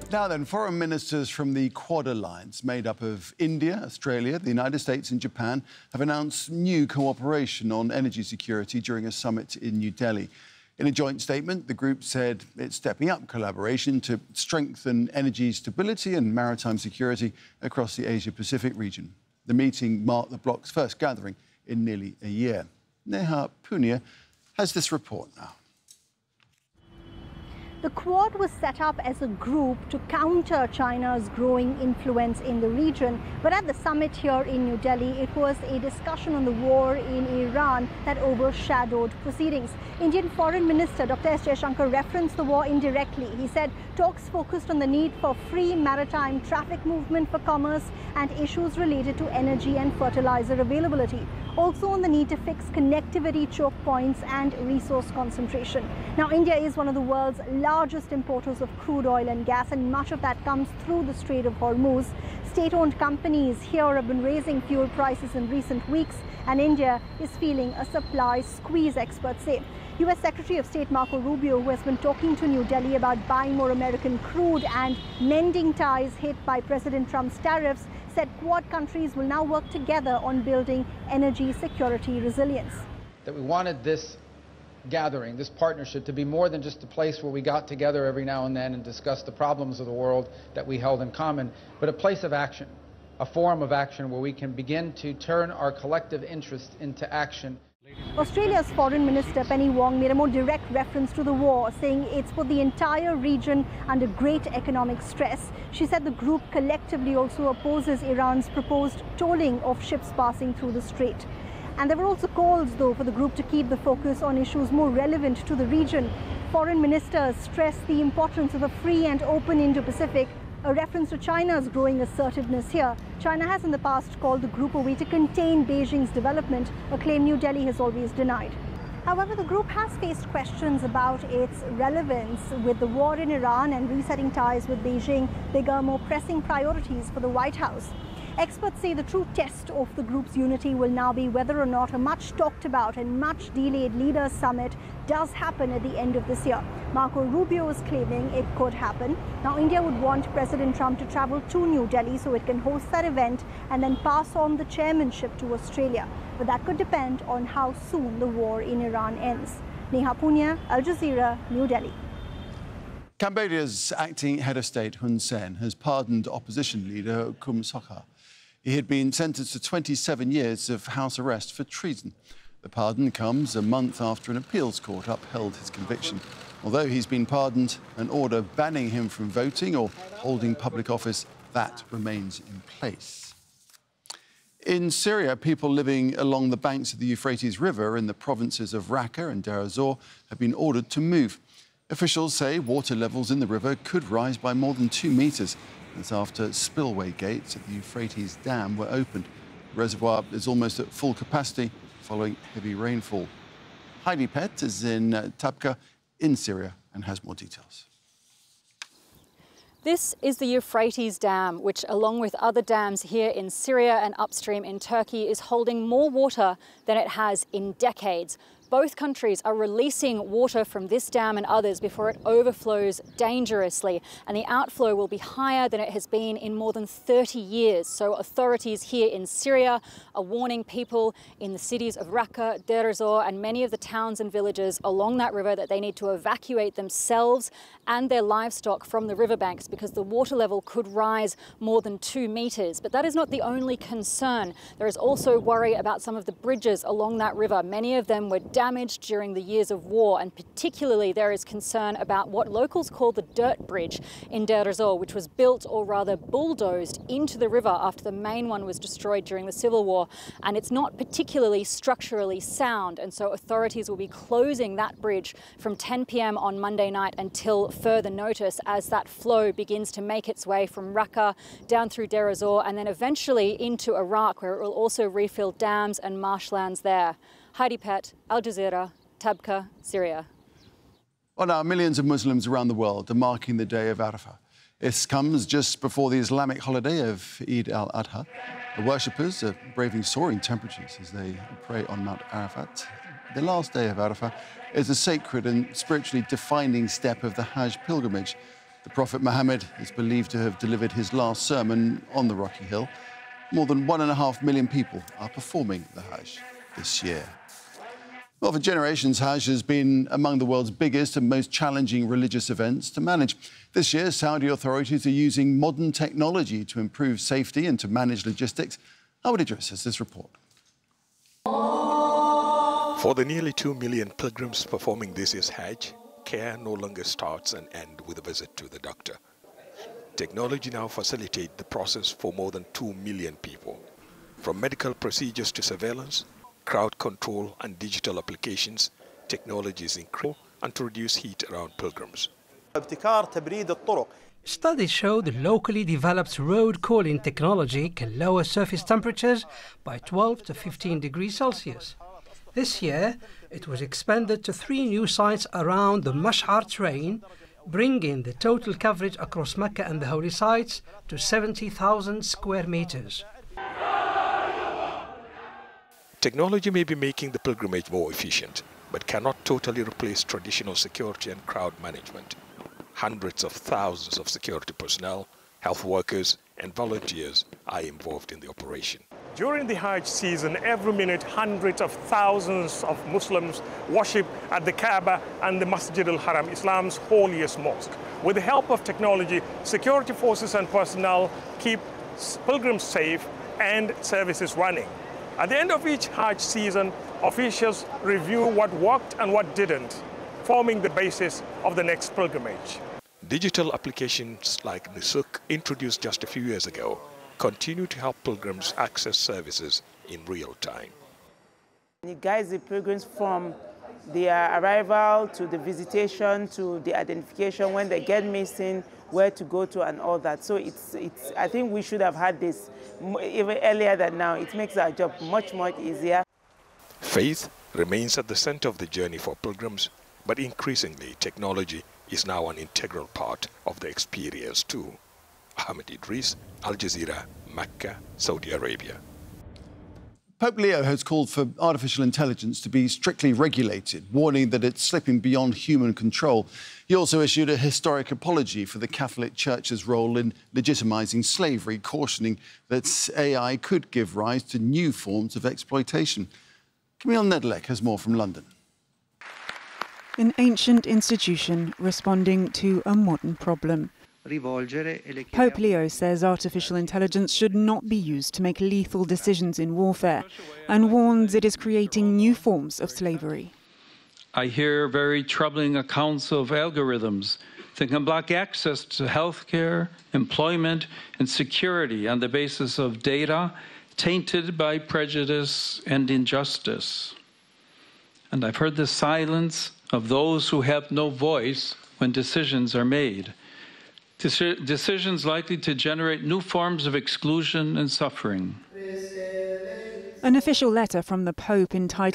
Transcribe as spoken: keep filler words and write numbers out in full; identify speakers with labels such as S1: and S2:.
S1: Now then, foreign ministers from the Quad Alliance, made up of India, Australia, the United States and Japan, have announced new cooperation on energy security during a summit in New Delhi. In a joint statement, the group said it's stepping up collaboration to strengthen energy stability and maritime security across the Asia-Pacific region. The meeting marked the bloc's first gathering in nearly a year. Neha Punia has this report now.
S2: The Quad was set up as a group to counter China's growing influence in the region. But at the summit here in New Delhi, it was a discussion on the war in Iran that overshadowed proceedings. Indian Foreign Minister Doctor S Jaishankar referenced the war indirectly. He said talks focused on the need for free maritime traffic movement for commerce and issues related to energy and fertilizer availability. Also on the need to fix connectivity choke points and resource concentration. Now, India is one of the world's largest importers of crude oil and gas, and much of that comes through the Strait of Hormuz. State-owned companies here have been raising fuel prices in recent weeks, and India is feeling a supply squeeze, experts say. U S Secretary of State Marco Rubio, who has been talking to New Delhi about buying more American crude and mending ties hit by President Trump's tariffs, said Quad countries will now work together on building energy security resilience.
S3: That we wanted this gathering, this partnership, to be more than just a place where we got together every now and then and discussed the problems of the world that we held in common, but a place of action, a forum of action where we can begin to turn our collective interests into action.
S2: Australia's Foreign Minister Penny Wong made a more direct reference to the war, saying it's put the entire region under great economic stress. She said the group collectively also opposes Iran's proposed tolling of ships passing through the strait. And there were also calls, though, for the group to keep the focus on issues more relevant to the region. Foreign ministers stressed the importance of a free and open Indo-Pacific, a reference to China's growing assertiveness here. China has in the past called the group a way to contain Beijing's development, a claim New Delhi has always denied. However, the group has faced questions about its relevance with the war in Iran and resetting ties with Beijing, bigger, more pressing priorities for the White House. Experts say the true test of the group's unity will now be whether or not a much talked about and much delayed leaders summit does happen at the end of this year. Marco Rubio is claiming it could happen. Now, India would want President Trump to travel to New Delhi so it can host that event and then pass on the chairmanship to Australia. But that could depend on how soon the war in Iran ends. Neha Punia, Al Jazeera, New Delhi.
S1: Cambodia's acting head of state, Hun Sen, has pardoned opposition leader Kum Sokha. He had been sentenced to twenty-seven years of house arrest for treason. The pardon comes a month after an appeals court upheld his conviction. Although he's been pardoned, an order banning him from voting or holding public office, that remains in place. In Syria, people living along the banks of the Euphrates River in the provinces of Raqqa and Deir ez-Zor have been ordered to move. Officials say water levels in the river could rise by more than two metres. That's after spillway gates at the Euphrates Dam were opened. The reservoir is almost at full capacity following heavy rainfall. Heidi Pett is in uh, Tabqa in Syria and has more details.
S4: This is the Euphrates Dam, which, along with other dams here in Syria and upstream in Turkey, is holding more water than it has in decades. Both countries are releasing water from this dam and others before it overflows dangerously, and the outflow will be higher than it has been in more than thirty years. So authorities here in Syria are warning people in the cities of Raqqa, Deir ez-Zor and many of the towns and villages along that river that they need to evacuate themselves and their livestock from the riverbanks because the water level could rise more than two metres. But that is not the only concern. There is also worry about some of the bridges along that river. Many of them were damaged during the years of war, and particularly there is concern about what locals call the dirt bridge in Deir ez-Zor, which was built, or rather bulldozed, into the river after the main one was destroyed during the civil war, and it's not particularly structurally sound, and so authorities will be closing that bridge from ten p m on Monday night until further notice as that flow begins to make its way from Raqqa down through Deir ez-Zor and then eventually into Iraq, where it will also refill dams and marshlands there. Heidi Pett, Al Jazeera, Tabqa, Syria.
S1: Well, now, millions of Muslims around the world are marking the day of Arafah. This comes just before the Islamic holiday of Eid al-Adha. The worshippers are braving soaring temperatures as they pray on Mount Arafat. The last day of Arafah is a sacred and spiritually defining step of the Hajj pilgrimage. The Prophet Muhammad is believed to have delivered his last sermon on the rocky hill. More than one and a half million people are performing the Hajj this year. Well, for generations, Hajj has been among the world's biggest and most challenging religious events to manage. This year, Saudi authorities are using modern technology to improve safety and to manage logistics. Howard Idris has this report.
S5: For the nearly two million pilgrims performing this year's Hajj, care no longer starts and ends with a visit to the doctor. Technology now facilitates the process for more than two million people. From medical procedures to surveillance, crowd control and digital applications, technology is increasing and to reduce heat around pilgrims.
S6: Studies show the locally developed road cooling technology can lower surface temperatures by twelve to fifteen degrees Celsius. This year, it was expanded to three new sites around the Mash'ar terrain, bringing the total coverage across Mecca and the holy sites to seventy thousand square meters.
S5: Technology may be making the pilgrimage more efficient, but cannot totally replace traditional security and crowd management. Hundreds of thousands of security personnel, health workers and volunteers are involved in the operation.
S7: During the Hajj season, every minute hundreds of thousands of Muslims worship at the Kaaba and the Masjid al-Haram, Islam's holiest mosque. With the help of technology, security forces and personnel keep pilgrims safe and services running. At the end of each Hajj season, officials review what worked and what didn't, forming the basis of the next pilgrimage.
S5: Digital applications like Nusuk, introduced just a few years ago, continue to help pilgrims access services in real time.
S8: It guides the pilgrims from their arrival to the visitation to the identification when they get missing, where to go to and all that. So it's, it's, I think we should have had this even earlier than now. It makes our job much, much easier.
S5: Faith remains at the center of the journey for pilgrims, but increasingly technology is now an integral part of the experience too. Ahmed Idris, Al Jazeera, Mecca, Saudi Arabia.
S1: Pope Leo has called for artificial intelligence to be strictly regulated, warning that it's slipping beyond human control. He also issued a historic apology for the Catholic Church's role in legitimising slavery, cautioning that A I could give rise to new forms of exploitation. Camille Nedelec has more from London.
S9: An ancient institution responding to a modern problem. Pope Leo says artificial intelligence should not be used to make lethal decisions in warfare and warns it is creating new forms of slavery.
S10: I hear very troubling accounts of algorithms that can block access to healthcare, employment, and security on the basis of data tainted by prejudice and injustice. And I've heard the silence of those who have no voice when decisions are made. Decisions likely to generate new forms of exclusion and suffering.
S9: An official letter from the Pope entitled